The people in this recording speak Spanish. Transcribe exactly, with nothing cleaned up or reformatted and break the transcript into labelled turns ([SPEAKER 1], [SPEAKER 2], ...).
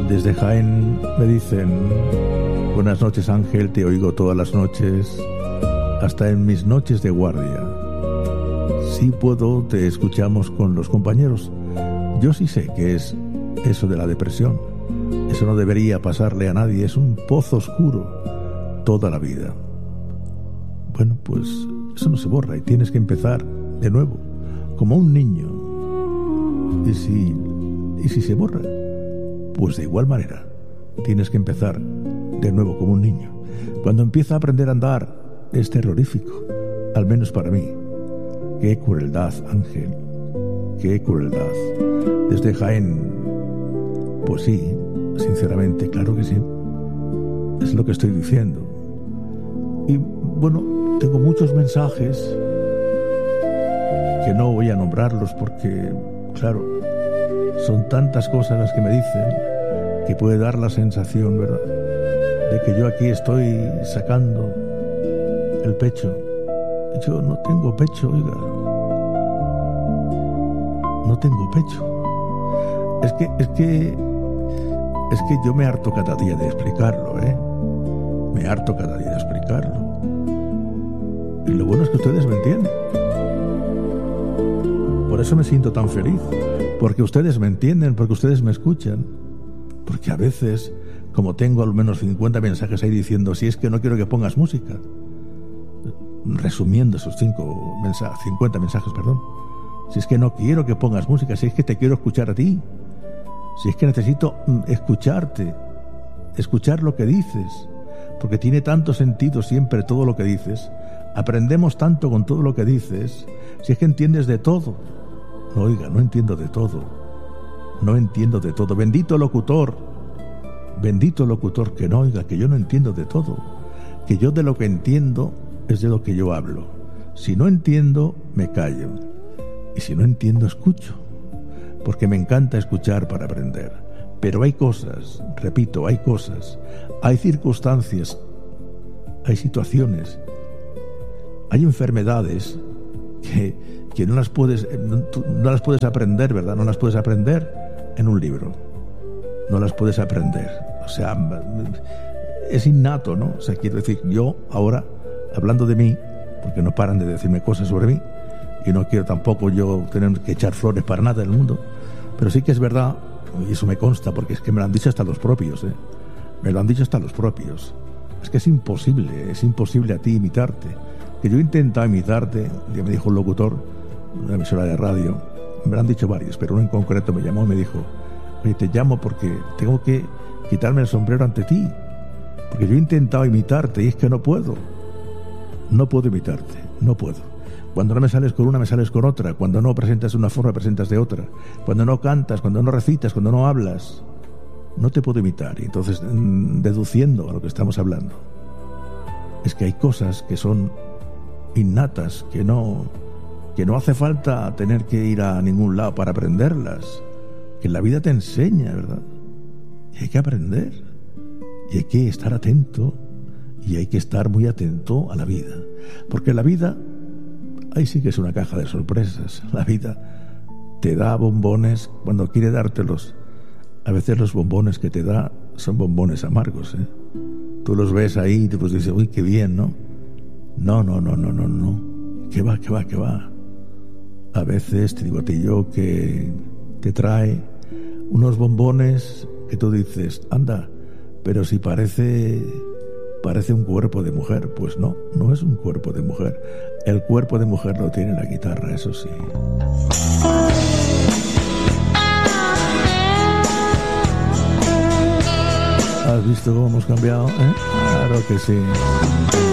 [SPEAKER 1] Desde Jaén me dicen: buenas noches, Ángel, te oigo todas las noches, hasta en mis noches de guardia. Si puedo, te escuchamos con los compañeros. Yo sí sé que es eso de la depresión. Eso no debería pasarle a nadie, es un pozo oscuro toda la vida. Bueno, pues eso no se borra y tienes que empezar de nuevo, como un niño. Y si, y si se borra, pues de igual manera tienes que empezar de nuevo como un niño. Cuando empieza a aprender a andar es terrorífico, al menos para mí. Qué crueldad, Ángel, qué crueldad. Desde Jaén, pues sí, sinceramente, claro que sí. Es lo que estoy diciendo. Y bueno, tengo muchos mensajes que no voy a nombrarlos porque, claro, son tantas cosas las que me dicen que puede dar la sensación, ¿verdad?, de que yo aquí estoy sacando el pecho. Yo no tengo pecho, oiga. No tengo pecho. Es que, es que, es que yo me harto cada día de explicarlo, ¿eh? Me harto cada día de explicarlo. Y lo bueno es que ustedes me entienden. Por eso me siento tan feliz. Porque ustedes me entienden, porque ustedes me escuchan. Porque a veces, como tengo al menos cincuenta mensajes ahí diciendo, si es que no quiero que pongas música, resumiendo esos cinco mensajes, cincuenta mensajes, perdón, si es que no quiero que pongas música, si es que te quiero escuchar a ti, si es que necesito escucharte, escuchar lo que dices, porque tiene tanto sentido siempre todo lo que dices, aprendemos tanto con todo lo que dices, si es que entiendes de todo. No, oiga, no entiendo de todo, no entiendo de todo. Bendito locutor, bendito locutor que no, oiga, que yo no entiendo de todo, que yo de lo que entiendo es de lo que yo hablo. Si no entiendo, me callo. Y si no entiendo, escucho. Porque me encanta escuchar para aprender. Pero hay cosas, repito, hay cosas, hay circunstancias, hay situaciones, hay enfermedades que, que no las puedes, no, no las puedes aprender, ¿verdad? No las puedes aprender en un libro. No las puedes aprender. O sea, es innato, ¿no? O sea, quiero decir, yo ahora, hablando de mí, porque no paran de decirme cosas sobre mí, y no quiero tampoco yo tener que echar flores para nada en el mundo, pero sí que es verdad, y eso me consta, porque es que me lo han dicho hasta los propios, ¿eh? Me lo han dicho hasta los propios. Es que es imposible, es imposible a ti imitarte. Que yo he intentado imitarte, ya me dijo un locutor, una emisora de radio, me lo han dicho varios, pero uno en concreto me llamó y me dijo: oye, te llamo porque tengo que quitarme el sombrero ante ti, porque yo he intentado imitarte y es que no puedo. No puedo imitarte, no puedo. Cuando no me sales con una, me sales con otra. Cuando no presentas de una forma, presentas de otra. Cuando no cantas, cuando no recitas, cuando no hablas, no te puedo imitar. Y entonces, deduciendo a lo que estamos hablando, es que hay cosas que son innatas, que no, que no hace falta tener que ir a ningún lado para aprenderlas, que la vida te enseña, ¿verdad? Y hay que aprender, y hay que estar atento, y hay que estar muy atento a la vida, porque la vida, ahí sí que es una caja de sorpresas. La vida te da bombones cuando quiere dártelos. A veces los bombones que te da son bombones amargos, ¿eh? Tú los ves ahí y te pues dices, uy, qué bien, ¿no? No, no, no, no, no, no. ¿Qué va, qué va, qué va? A veces te digo a ti yo que te trae unos bombones que tú dices, anda, pero si parece... parece un cuerpo de mujer. Pues no, no es un cuerpo de mujer. El cuerpo de mujer lo tiene la guitarra, eso sí. ¿Has visto cómo hemos cambiado? ¿Eh? Claro que sí.